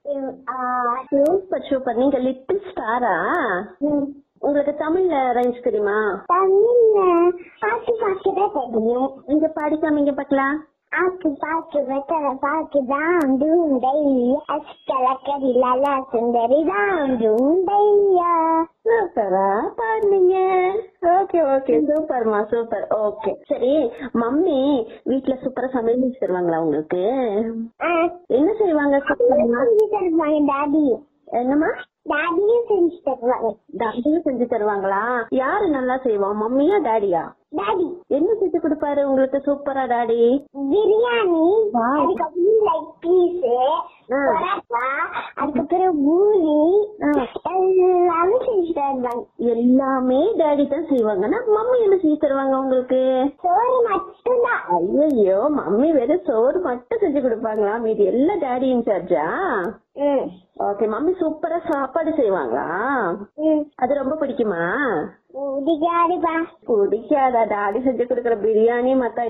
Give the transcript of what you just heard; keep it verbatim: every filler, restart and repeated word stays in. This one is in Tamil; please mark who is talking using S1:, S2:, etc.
S1: Super super. நீங்க லிட்டில் ஸ்டாரா? உங்களுக்கு தமிழ்ல ரைம்ஸ் தெரியுமா?
S2: தமிழ்ல பாட்டு பாட்டுதான் தெரியும்.
S1: நீங்க பாடிக்காமீங்க பாக்கலாம்.
S2: ஆக்கு பாக்கு வெத்தல பாக்கு தான் தூண்டையா கலக்கரிலால சுந்தரி தான் தூண்டையா.
S1: சூப்பரா பாடுனீங்க. ஓகே ஓகே சூப்பர்மா சூப்பர். ஓகே சரி, மம்மி வீட்டுல சூப்பரா சமையல் தருவாங்களா உங்களுக்கு? என்ன செய்வாங்க?
S2: செஞ்சு தருவாங்க டாடி.
S1: என்னமா?
S2: டாடியும் செஞ்சு தருவாங்க.
S1: டாடியும் செஞ்சு தருவாங்களா? யாரு நல்லா செய்வா, மம்மியா டாடியா?
S2: டாடி.
S1: என்ன செஞ்சு கொடுப்பாரு உங்களுக்கு சூப்பரா டாடி?
S2: பிரியாணி, அதுக்கப்புறம் லைக் பீஸ், பரோட்டா, அதுக்கப்புறம் பூரி எல்லாமே செஞ்சு தருவாங்க.
S1: எல்லாமே டாடி தான் செய்வாங்கன்னா மம்மி என்ன செஞ்சு தருவாங்க உங்களுக்கு?
S2: சோறு மட்டும்தான்.
S1: ஐயோ, மம்மி வெறும் சோறு மட்டும் செஞ்சு கொடுப்பாங்களா? மீதி எல்லாம் டாடி இன்சார்ஜா? ஓகே. மம்மி சூப்பரா சாப்பாடு செய்வாங்களா? அது ரொம்ப பிடிக்குமா?
S2: பிடிக்காதுப்பா.
S1: பிடிக்காதா? டாடி செஞ்சு கொடுக்குற பிரியாணி மத்த